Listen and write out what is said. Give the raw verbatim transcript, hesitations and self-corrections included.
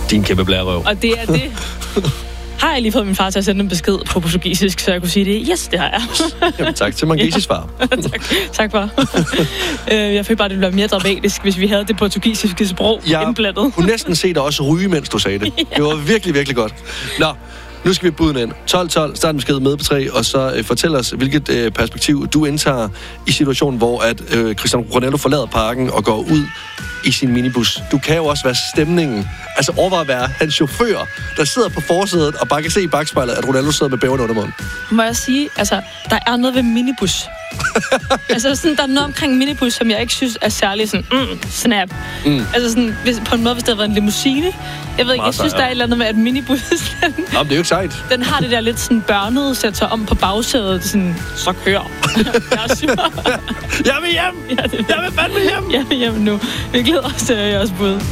Din kæmpe blærerøv. Og det er det. Har jeg lige fået min far til at sende en besked på portugisisk, så jeg kunne sige det? Yes, det har jeg. Jamen, tak til Mangesi's far. tak, tak for. øh, jeg følte bare, det ville være mere dramatisk, hvis vi havde det portugisiske sprog jeg indblandet. Jeg kunne næsten se dig også ryge, mens du sagde det. ja. Det var virkelig, virkelig godt. Nå, nu skal vi buden ind. tolv tolv, start en besked med på tre, og så øh, fortæl os, hvilket øh, perspektiv du indtager i situationen, hvor at øh, Cristiano Ronaldo forlader parken og går ud i sin minibus. Du kan jo også være stemningen. Altså overvej at være hans chauffør, der sidder på forsædet og bare kan se i bagspejlet, at Ronaldo sidder med bævende under munden. Må jeg sige, altså, der er noget ved minibus. altså sådan, der er noget omkring minibus, som jeg ikke synes er særlig sådan, mm, snap. Mm. Altså sådan, hvis, på en måde, hvis det havde været en limousine. Jeg ved ikke, jeg synes, der er et eller andet med, at minibus... Den, Nå, det er jo ikke sejt. Den har det der lidt sådan børnede, sætter sig om på bagsædet, sådan, så kør. jeg er sur. Jeg vil hjem! Ja, det, jeg vil fandme hjem! Jeg vil hjem nu. Vi glæder os til jeres bud.